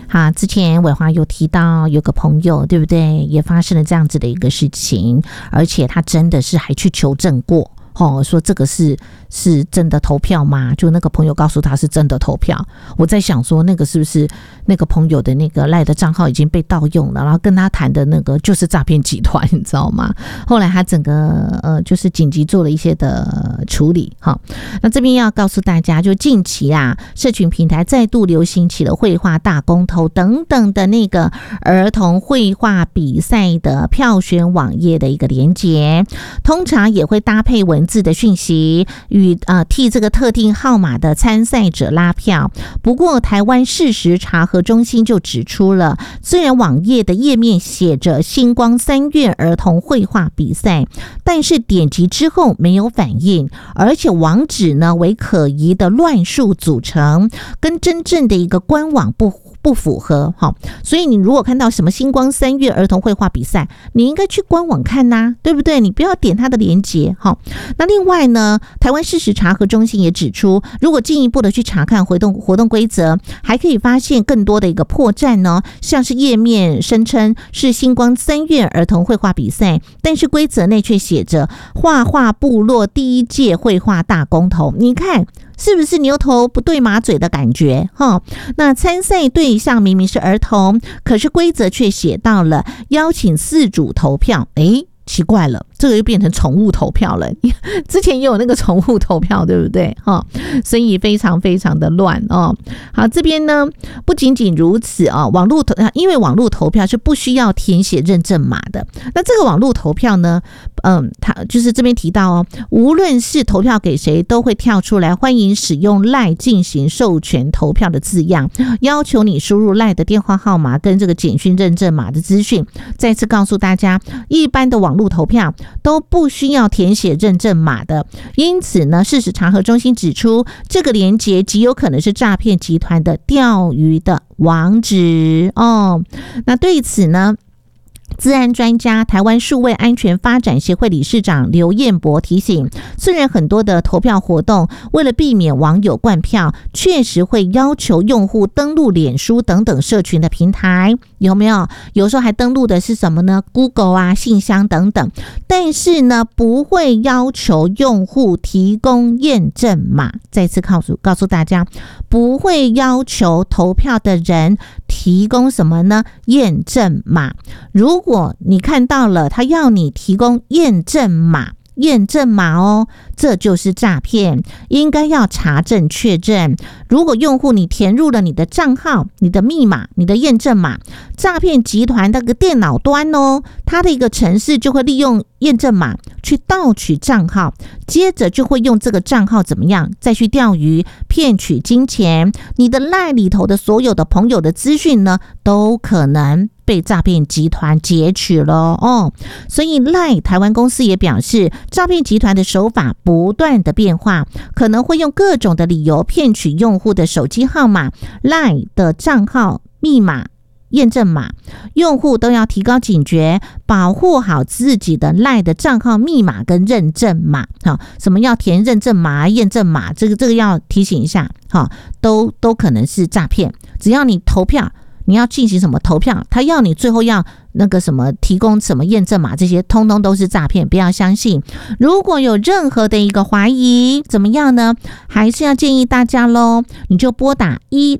之前伟华有提到有个朋友，对不对？也发生了这样子的一个事情，而且他真的是还去求证过。说这个是真的投票吗？就那个朋友告诉他是真的投票。我在想说，那个是不是那个朋友的那个赖的账号已经被盗用了，然后跟他谈的那个就是诈骗集团，你知道吗？后来他整个就是紧急做了一些的处理。那这边要告诉大家，就近期社群平台再度流行起了绘画大公投等等的那个儿童绘画比赛的票选网页的一个连结，通常也会搭配文字的讯息与替这个特定号码的参赛者拉票。不过台湾事实查核中心就指出了，虽然网页的页面写着星光3月儿童绘画比赛，但是点击之后没有反应，而且网址呢为可疑的乱数组成，跟真正的一个官网不符合。所以你如果看到什么星光3月儿童绘画比赛，你应该去官网看对不对？你不要点它的连结。那另外呢，台湾事实查核中心也指出，如果进一步的去查看活动规则，还可以发现更多的一个破绽呢，像是页面声称是星光3月儿童绘画比赛，但是规则内却写着画画部落第1届绘画大公投。你看是不是牛头不对马嘴的感觉？那参赛对象明明是儿童，可是规则却写到了邀请饲主投票。奇怪了，这个又变成宠物投票了。之前也有那个宠物投票，对不对？所以非常非常的乱。好，这边呢不仅仅如此因为网络投票是不需要填写认证码的。那这个网络投票呢，它就是这边提到无论是投票给谁，都会跳出来欢迎使用 LINE 进行授权投票的字样，要求你输入 LINE 的电话号码跟这个简讯认证码的资讯。再次告诉大家，一般的网络投票都不需要填写认证码的，因此呢，事实查核中心指出，这个连结极有可能是诈骗集团的钓鱼的网址。那对此呢，资安专家台湾数位安全发展协会理事长刘彦博提醒，虽然很多的投票活动为了避免网友灌票，确实会要求用户登录脸书等等社群的平台，有没有？有时候还登录的是什么呢？ Google 信箱等等，但是呢不会要求用户提供验证码。再次告诉大家，不会要求投票的人提供什么呢？验证码。如果你看到了他要你提供验证码这就是诈骗，应该要查证确认。如果用户你填入了你的账号、你的密码、你的验证码，诈骗集团那个电脑端它的一个程式就会利用验证码去盗取账号，接着就会用这个账号怎么样再去钓鱼骗取金钱。你的 LINE 里头的所有的朋友的资讯呢，都可能被诈骗集团截取了所以 LINE 台湾公司也表示，诈骗集团的手法不断的变化，可能会用各种的理由骗取用户的手机号码、LINE 的账号、密码、验证码。用户都要提高警觉，保护好自己的 LINE 的账号、密码跟认证码。什么要填认证码、验证码，这个要提醒一下，都可能是诈骗。只要你投票，你要进行什么投票，他要你最后要那个什么提供什么验证码，这些通通都是诈骗，不要相信。如果有任何的一个怀疑，怎么样呢？还是要建议大家咯，你就拨打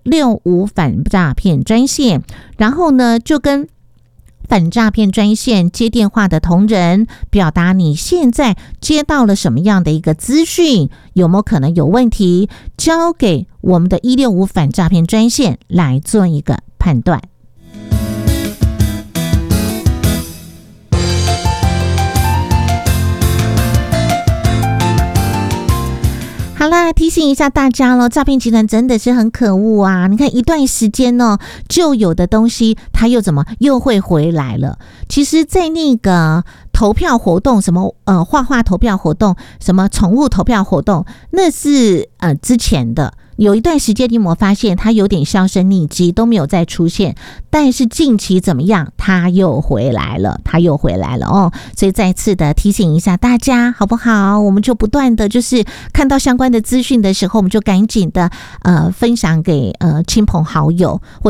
165反诈骗专线，然后呢就跟反诈骗专线接电话的同仁表达你现在接到了什么样的一个资讯，有没有可能有问题，交给我们的165反诈骗专线来做一个判断。好啦，提醒一下大家咯，诈骗集团真的是很可恶啊！你看一段时间就有的东西它又会回来了。其实在那个投票活动，什么画画投票活动，什么宠物投票活动，那是之前的。有一段时间你有没有发现它有点销声匿迹，都没有再出现，但是近期怎么样，它又回来了所以再次的提醒一下大家好不好？我们就不断的就是看到相关的资讯的时候，我们就赶紧的分享给亲朋好友，或